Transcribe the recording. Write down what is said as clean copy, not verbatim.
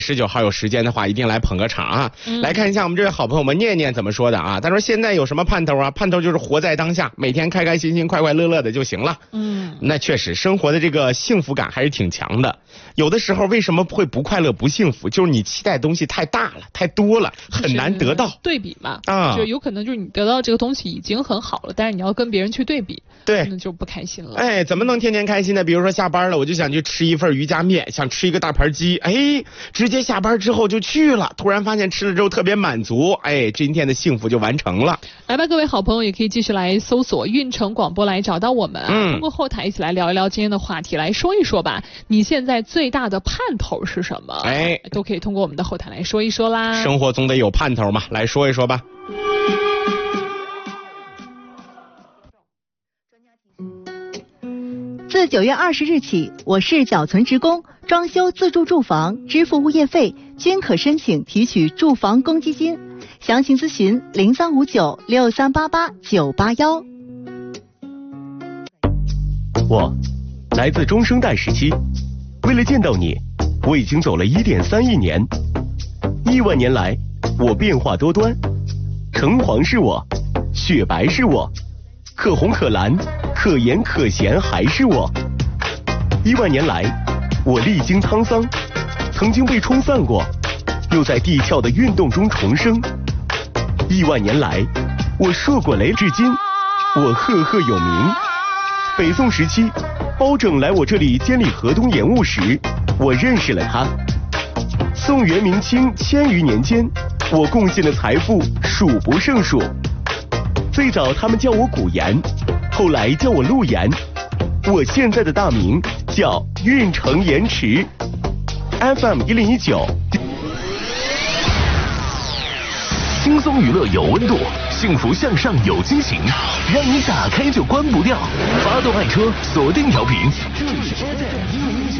19号有时间的话，一定来捧个场啊！来看一下我们这位好朋友们念念怎么说的啊？他说现在有什么盼头啊？盼头就是活在当下，每天开开心心、快快乐乐的就行了。那确实生活的这个幸福感还是挺强的。有的时候为什么会不快乐、不幸福？就是你期待的东西太大了、太多了，很难得到。 对比嘛，就有可能就是你得到这个东西已经很好了，但是你要跟别人去对比， 对， 那就不开心了。 哎，怎么能天天开心呢？比如说下班了，我就想去吃一份瑜伽面，想吃一个大盘鸡，哎，直接下班之后就去了，突然发现吃了之后特别满足，哎，今天的幸福就完成了。 来吧，各位好朋友也可以继续来搜索运城广播来找到我们通过后台一起来聊一聊今天的话题，来说一说吧，你现在最大的盼头是什么？哎，都可以通过我们的后台来说一说啦。 生活总得有盼头嘛，来说一说吧。 自9月20日起，我市缴存职工装修自住住房支付物业费均可申请提取住房公积金，详情咨询03596388-981。 我来自中生代时期，为了见到你，我已经走了1.3亿年。亿万年来，我变化多端，橙黄是我，雪白是我，可红可蓝，可盐可咸还是我。亿万年来，我历经沧桑，曾经被冲散过，又在地壳的运动中重生。亿万年来，我硕果累至今，我赫赫有名。北宋时期，包拯来我这里监理河东盐务时，我认识了他。宋元明清1000余年间，我贡献的财富数不胜数。最早他们叫我古盐，后来叫我陆盐，我现在的大名叫运城盐池。FM 1019， 轻松娱乐有温度，幸福向上有惊喜，让你打开就关不掉。发动爱车，锁定调频，这里是 FM